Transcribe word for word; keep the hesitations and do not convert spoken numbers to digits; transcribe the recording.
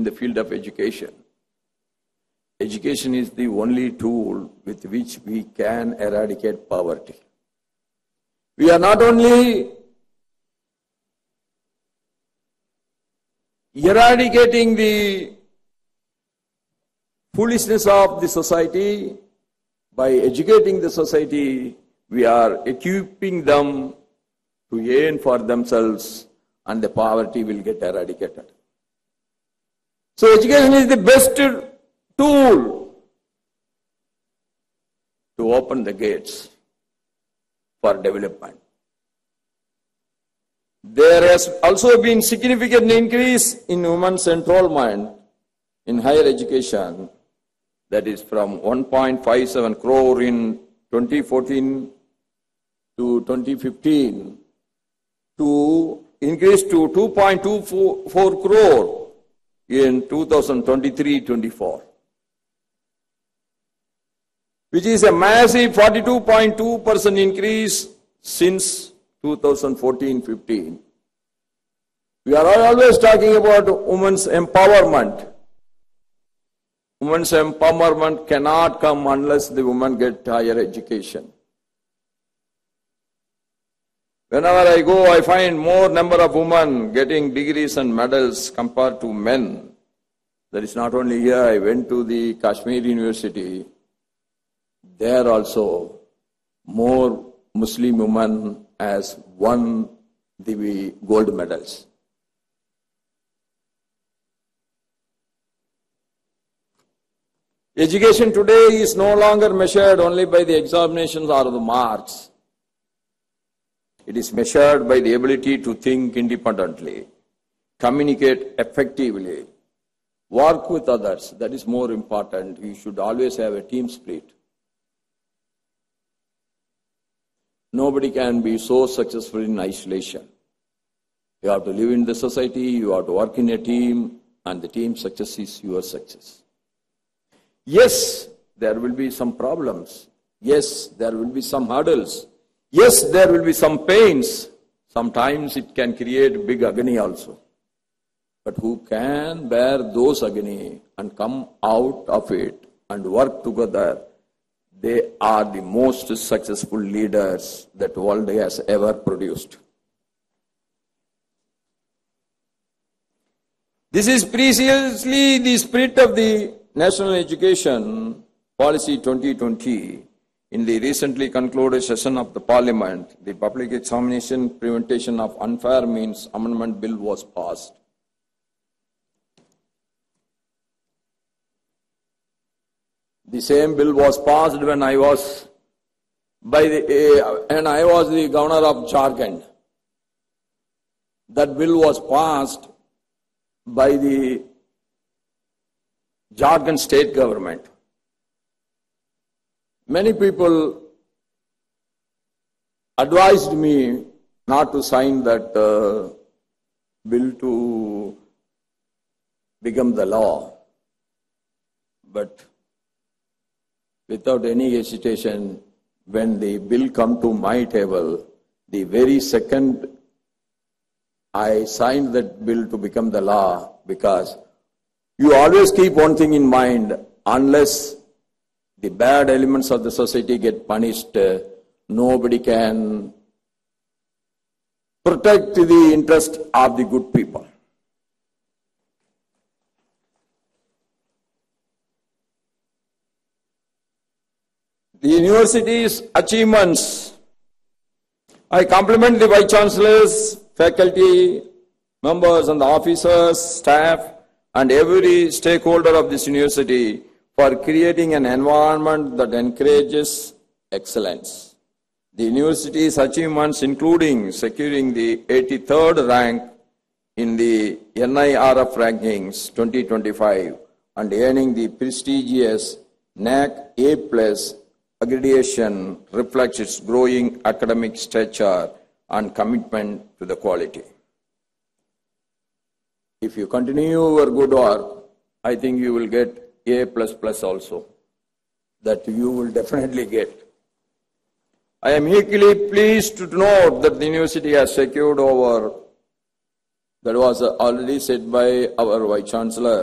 in the field of education. Education is the only tool with which we can eradicate poverty. We are not only eradicating the foolishness of the society, by educating the society, we are equipping them to earn for themselves, and the poverty will get eradicated. So education is the best tool to open the gates for development. There has also been significant increase in women's enrollment in higher education, that is from one point five seven crore in twenty fourteen to twenty fifteen to increase to two point two four crore in two thousand twenty-three twenty-four, which is a massive forty-two point two percent increase since two thousand fourteen fifteen. We are always talking about women's empowerment. Women's empowerment cannot come unless the women get higher education. Whenever I go, I find more number of women getting degrees and medals compared to men. That is not only here. I went to the Kashmir University. There also, more Muslim women has won the gold medals. Education today is no longer measured only by the examinations or the marks. It is measured by the ability to think independently, communicate effectively, work with others. That is more important. You should always have a team spirit. Nobody can be so successful in isolation. You have to live in the society, you have to work in a team, and the team success is your success. Yes, there will be some problems. Yes, there will be some hurdles. Yes, there will be some pains. Sometimes it can create big agony also. But who can bear those agony and come out of it and work together, they are the most successful leaders that the world has ever produced. This is precisely the spirit of the National Education Policy twenty twenty. In the recently concluded session of the Parliament, the Public Examination Prevention of Unfair Means Amendment Bill was passed. The same bill was passed when I was by the uh, and I was the governor of Jharkhand. That bill was passed by the Jharkhand state government. Many people advised me not to sign that uh, bill to become the law. But without any hesitation, when the bill come to my table, the very second I signed that bill to become the law, because you always keep one thing in mind: unless the bad elements of the society get punished, uh, nobody can protect the interest of the good people. The university's achievements. I compliment the Vice Chancellors, faculty, members and the officers, staff, and every stakeholder of this university for creating an environment that encourages excellence. The university's achievements, including securing the eighty-third rank in the N I R F rankings twenty twenty-five and earning the prestigious N A C A plus accreditation, reflects its growing academic stature and commitment to the quality. If you continue your good work, I think you will get A plus plus also. That you will definitely get. I am equally pleased to note that the university has secured over, that was already said by our Vice Chancellor,